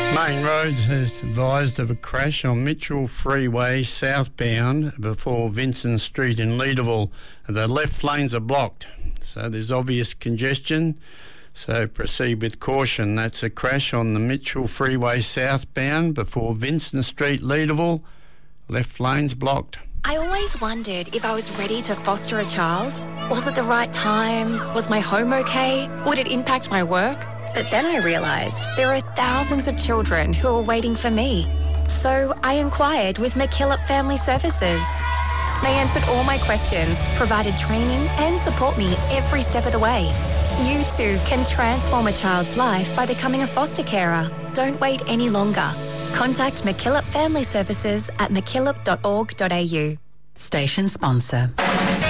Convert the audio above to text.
Main Roads has advised of a crash on Mitchell Freeway southbound before Vincent Street in Leederville. The left lanes are blocked, so there's obvious congestion, so proceed with caution. That's a crash on the Mitchell Freeway southbound before Vincent Street, Leederville. Left lanes blocked. I always wondered if I was ready to foster a child. Was it the right time? Was my home okay? Would it impact my work? But then I realised there are thousands of children who are waiting for me. So I inquired with McKillop Family Services. They answered all my questions, provided training and support me every step of the way. You too can transform a child's life by becoming a foster carer. Don't wait any longer. Contact McKillop Family Services at mckillop.org.au. Station sponsor.